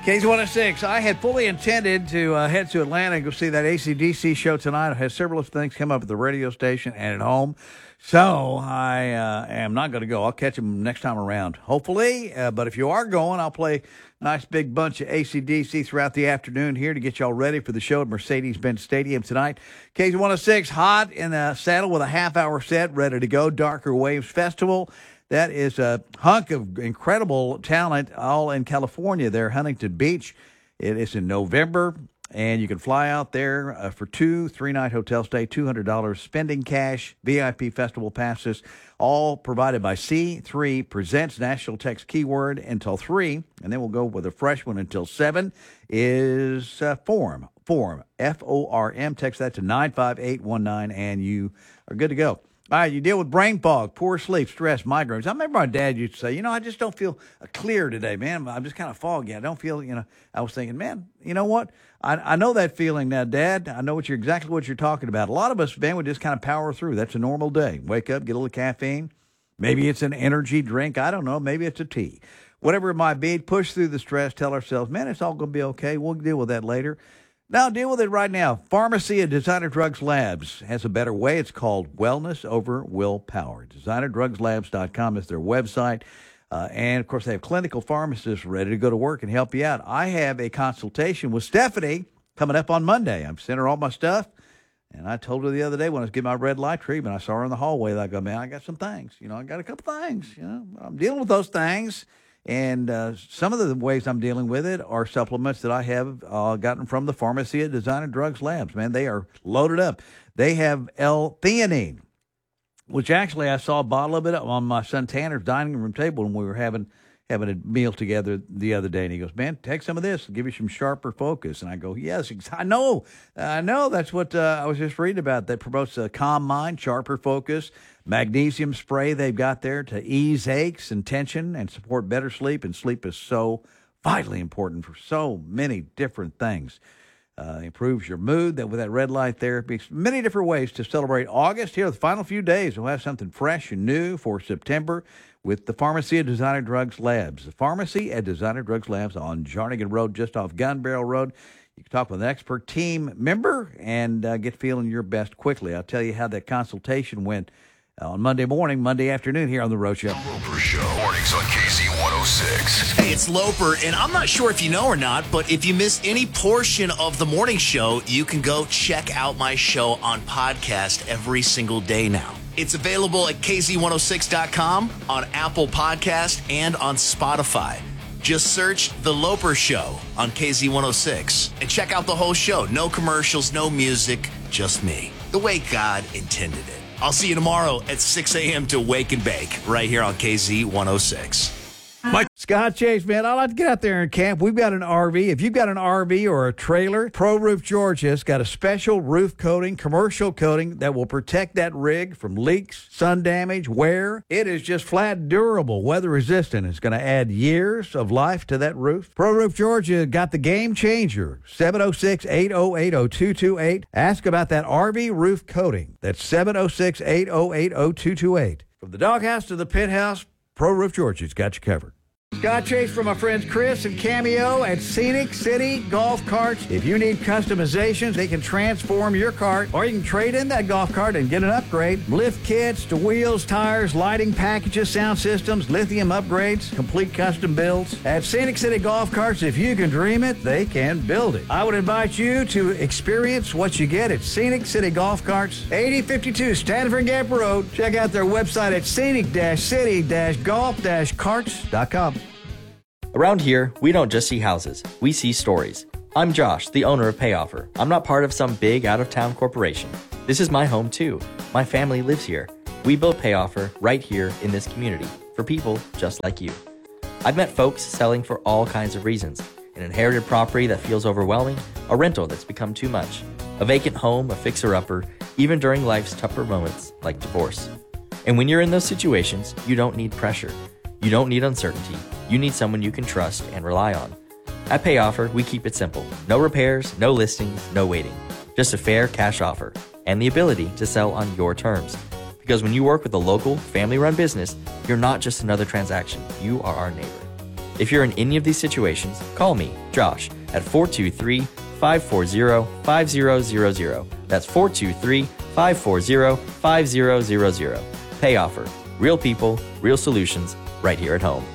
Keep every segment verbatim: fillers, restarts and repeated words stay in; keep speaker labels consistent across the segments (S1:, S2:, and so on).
S1: K Z one oh six. I had fully intended to uh, head to Atlanta and go see that A C D C show tonight. I had several things come up at the radio station and at home. So I uh, am not going to go. I'll catch them next time around, hopefully. Uh, but if you are going, I'll play a nice big bunch of A C D C throughout the afternoon here to get y'all ready for the show at Mercedes-Benz Stadium tonight. K Z one oh six, hot in the saddle with a half-hour set, ready to go. Darker Waves Festival. That is a hunk of incredible talent all in California there, Huntington Beach. It is in November, and you can fly out there uh, for two, three-night hotel stay, two hundred dollars spending cash, V I P festival passes, all provided by C three Presents. National text keyword until three, and then we'll go with a fresh one until seven, is uh, Form, Form, F O R M. Text that to nine five eight one nine, and you are good to go. All right, you deal with brain fog, poor sleep, stress, migraines. I remember my dad used to say, you know, I just don't feel clear today, man. I'm just kind of foggy. I don't feel, you know, I was thinking, man, you know what? I, I know that feeling now, Dad. I know what you're exactly what you're talking about. A lot of us, man, would just kind of power through. That's a normal day. Wake up, get a little caffeine. Maybe it's an energy drink. I don't know. Maybe it's a tea. Whatever it might be, push through the stress. Tell ourselves, man, it's all going to be okay. We'll deal with that later. Now, deal with it right now. Pharmacy at Designer Drugs Labs has a better way. It's called Wellness Over Willpower. designer drugs labs dot com is their website. Uh, and, of course, they have clinical pharmacists ready to go to work and help you out. I have a consultation with Stephanie coming up on Monday. I've sent her all my stuff. And I told her the other day when I was getting my red light treatment, I saw her in the hallway. I go, man, I got some things. You know, I got a couple things. You know, I'm dealing with those things. And uh, some of the ways I'm dealing with it are supplements that I have uh, gotten from the pharmacy at Designer Drugs Labs. Man, they are loaded up. They have L-theanine, which actually I saw a bottle of it on my son Tanner's dining room table when we were having having a meal together the other day. And he goes, man, take some of this and give you some sharper focus. And I go, yes, I know. I know. That's what uh, I was just reading about. That promotes a calm mind, sharper focus. Magnesium spray they've got there to ease aches and tension and support better sleep. And sleep is so vitally important for so many different things. Uh, improves your mood that with that red light therapy. Many different ways to celebrate August. Here, the final few days, we'll have something fresh and new for September with the Pharmacy at Designer Drugs Labs. The Pharmacy at Designer Drugs Labs on Jarnigan Road, just off Gun Barrel Road. You can talk with an expert team member and uh, get feeling your best quickly. I'll tell you how that consultation went on Monday morning, Monday afternoon here on The Road Show.
S2: Loper Show. Mornings on K Z one oh six.
S3: Hey, it's Loper, and I'm not sure if you know or not, but if you miss any portion of the morning show, you can go check out my show on podcast every single day now. It's available at K Z one oh six dot com, on Apple Podcast, and on Spotify. Just search The Loper Show on K Z one oh six and check out the whole show. No commercials, no music, just me. The way God intended it. I'll see you tomorrow at six a.m. to Wake and Bake right here on K Z one oh six.
S1: Mike Scott Chase, man, I like to get out there and camp. We've got an R V. If you've got an R V or a trailer, Pro Roof Georgia's got a special roof coating, commercial coating that will protect that rig from leaks, sun damage, wear. It is just flat durable, weather resistant. It's going to add years of life to that roof. Pro Roof Georgia got the game changer. seven oh six, eight oh eight, oh two two eight. Ask about that R V roof coating. That's seven oh six, eight oh eight, oh two two eight. From the doghouse to the penthouse, Pro Roof Georgia's got you covered. Scott Chase from my friends Chris and Cameo at Scenic City Golf Carts. If you need customizations, they can transform your cart, or you can trade in that golf cart and get an upgrade. Lift kits to wheels, tires, lighting packages, sound systems, lithium upgrades, complete custom builds. At Scenic City Golf Carts, if you can dream it, they can build it. I would invite you to experience what you get at Scenic City Golf Carts, eighty fifty-two Stanford Gap Road. Check out their website at scenic city golf carts dot com.
S4: Around here, we don't just see houses, we see stories. I'm Josh, the owner of PayOffer. I'm not part of some big out-of-town corporation. This is my home too. My family lives here. We built PayOffer right here in this community for people just like you. I've met folks selling for all kinds of reasons. An inherited property that feels overwhelming, a rental that's become too much, a vacant home, a fixer-upper, even during life's tougher moments like divorce. And when you're in those situations, you don't need pressure. You don't need uncertainty. You need someone you can trust and rely on. At PayOffer, we keep it simple. No repairs, no listings, no waiting. Just a fair cash offer and the ability to sell on your terms. Because when you work with a local, family-run business, you're not just another transaction. You are our neighbor. If you're in any of these situations, call me, Josh, at four two three, five four zero, five zero zero zero. That's four two three, five four zero, five zero zero zero. Pay Offer. Real people, real solutions, right here at home.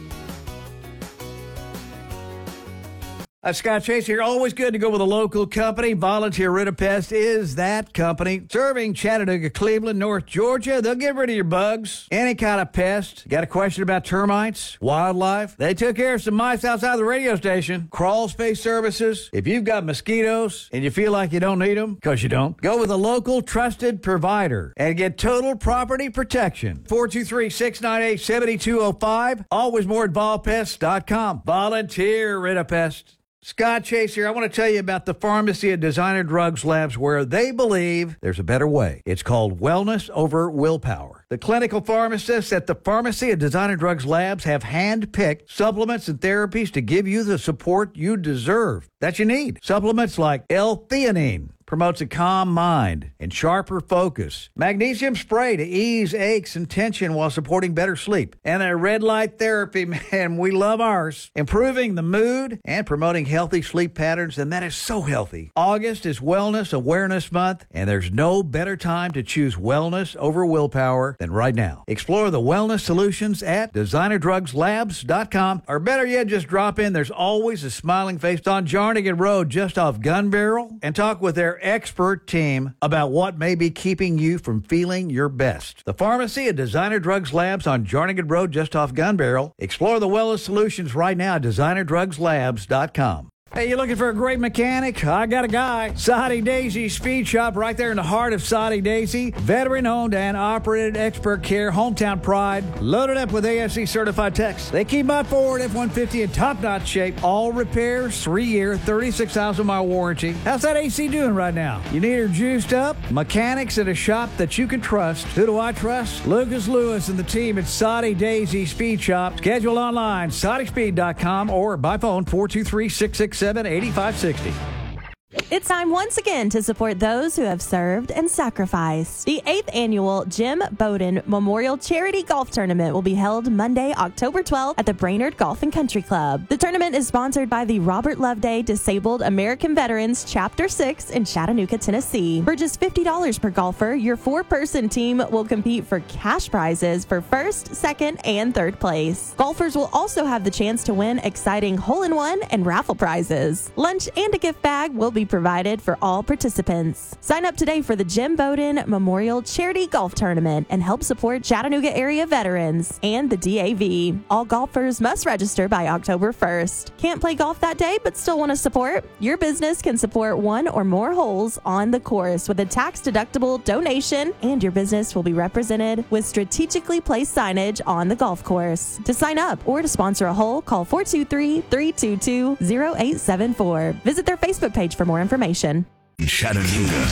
S1: Uh, Scott Chase here. Always good to go with a local company. Volunteer Rid-A-Pest is that company. Serving Chattanooga, Cleveland, North Georgia. They'll get rid of your bugs. Any kind of pest. Got a question about termites, wildlife? They took care of some mice outside the radio station. Crawl space services. If you've got mosquitoes and you feel like you don't need them, because you don't, go with a local trusted provider and get total property protection. four two three, six nine eight, seven two zero five. Always more at vol pest dot com. Volunteer Rid-A-Pest. Scott Chase here. I want to tell you about the pharmacy at Designer Drugs Labs, where they believe there's a better way. It's called wellness over willpower. The clinical pharmacists at the pharmacy at Designer Drugs Labs have hand-picked supplements and therapies to give you the support you deserve, that you need. Supplements like L-theanine promotes a calm mind and sharper focus. Magnesium spray to ease aches and tension while supporting better sleep. And a red light therapy, man, we love ours. Improving the mood and promoting healthy sleep patterns, and that is so healthy. August is Wellness Awareness Month, and there's no better time to choose wellness over willpower than right now. Explore the wellness solutions at designer drugs labs dot com, or better yet, just drop in. There's always a smiling face on Jarnigan Road just off Gun Barrel, and talk with their expert team about what may be keeping you from feeling your best. The pharmacy at Designer Drugs Labs on Jarnigan Road just off Gun Barrel. Explore the wellness solutions right now at designer drugs labs dot com. Hey, you looking for a great mechanic? I got a guy. Soddy Daisy Speed Shop right there in the heart of Soddy Daisy. Veteran-owned and operated, expert care, hometown pride. Loaded up with A S E certified techs. They keep my Ford F one fifty in top-notch shape. All repairs, three-year, thirty-six thousand mile warranty. How's that A C doing right now? You need her juiced up? Mechanics at a shop that you can trust. Who do I trust? Lucas Lewis and the team at Soddy Daisy Speed Shop. Schedule online, soddy speed dot com, or by phone, four two three, six six seven, eight five six zero.
S5: It's time once again to support those who have served and sacrificed. The eighth annual Jim Bowden Memorial Charity Golf Tournament will be held Monday, October twelfth at the Brainerd Golf and Country Club. The tournament is sponsored by the Robert Loveday Disabled American Veterans Chapter six in Chattanooga, Tennessee. For just fifty dollars per golfer, your four-person team will compete for cash prizes for first, second, and third place. Golfers will also have the chance to win exciting hole-in-one and raffle prizes. Lunch and a gift bag will be provided for all participants. Sign up today for the Jim Bowden Memorial Charity Golf Tournament and help support Chattanooga area veterans and the D A V. All golfers must register by October first. Can't play golf that day but still want to support? Your business can support one or more holes on the course with a tax-deductible donation, and your business will be represented with strategically placed signage on the golf course. To sign up or to sponsor a hole, call four two three, three two two, zero eight seven four. Visit their Facebook page for more information.
S2: Chattanooga.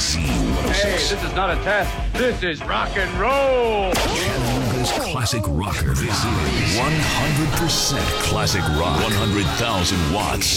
S6: Hey, this is not a test. This is rock and roll.
S2: Chattanooga's classic rocker. This is one hundred percent classic rock. one hundred thousand watts.